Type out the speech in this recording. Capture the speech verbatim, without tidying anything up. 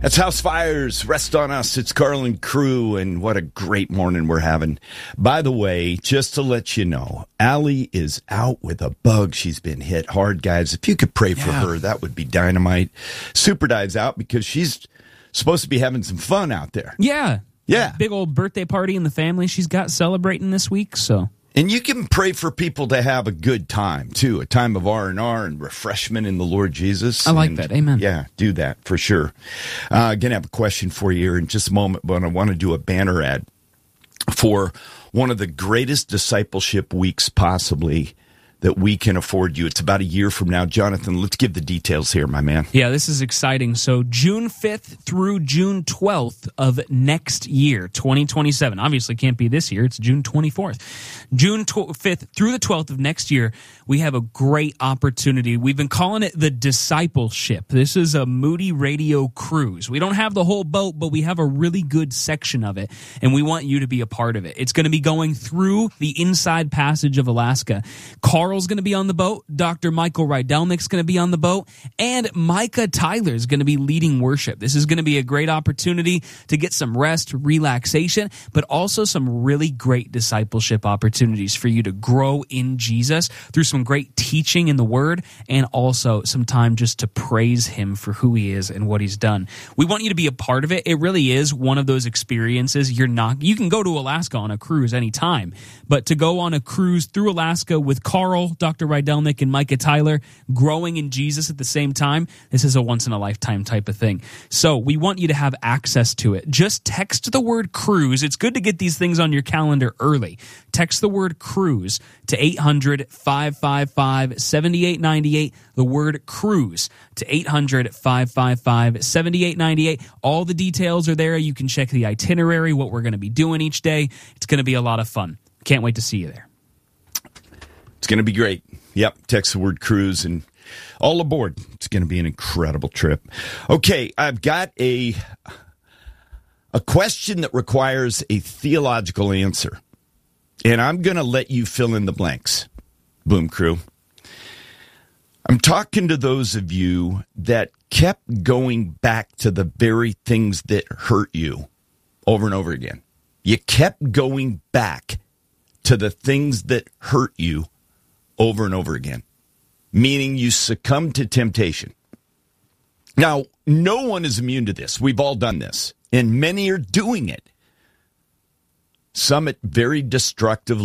That's House Fires. Rest on us. It's Carl and crew, and what a great morning we're having. By the way, just to let you know, Allie is out with a bug. She's been hit hard, guys. If you could pray for Yeah. her, that would be dynamite. Super Dive's out because she's supposed to be having some fun out there. Yeah. Yeah. Big old birthday party in the family she's got celebrating this week, so. And you can pray for people to have a good time, too, a time of R and R and refreshment in the Lord Jesus. I like And, that. Amen. Yeah, do that for sure. Uh, going to have a question for you here in just a moment, but I want to do a banner ad for one of the greatest discipleship weeks possibly that we can afford you. It's about a year from now. Jonathan, let's give the details here, my man. Yeah, this is exciting. So June fifth through June twelfth of next year, twenty twenty-seven. Obviously can't be this year. It's June twenty-fourth. June fifth through the twelfth of next year, we have a great opportunity. We've been calling it the Discipleship. This is a Moody Radio cruise. We don't have the whole boat, but we have a really good section of it, and we want you to be a part of it. It's going to be going through the Inside Passage of Alaska. Carl's going to be on the boat. Doctor Michael Rydelnik's going to be on the boat. And Micah Tyler's going to be leading worship. This is going to be a great opportunity to get some rest, relaxation, but also some really great discipleship opportunities for you to grow in Jesus through some great teaching in the Word and also some time just to praise Him for who He is and what He's done. We want you to be a part of it. It really is one of those experiences. You're not, you can go to Alaska on a cruise anytime, but to go on a cruise through Alaska with Carl, Doctor Rydelnik, and Micah Tyler, growing in Jesus at the same time, this is a once-in-a-lifetime type of thing. So we want you to have access to it. Just text the word cruise. It's good to get these things on your calendar early. Text the word cruise to eight hundred, five five five, seven eight nine eight, the word cruise to eight hundred, five five five, seven eight nine eight. All the details are there. You can check the itinerary, what we're going to be doing each day. It's going to be a lot of fun. Can't wait to see you there. It's going to be great. Yep, text the word cruise and all aboard. It's going to be an incredible trip. Okay, I've got a a question that requires a theological answer. And I'm going to let you fill in the blanks, Boom Crew. I'm talking to those of you that kept going back to the very things that hurt you over and over again. You kept going back to the things that hurt you over and over again, meaning you succumb to temptation. Now, no one is immune to this. We've all done this, and many are doing it. Some at very destructive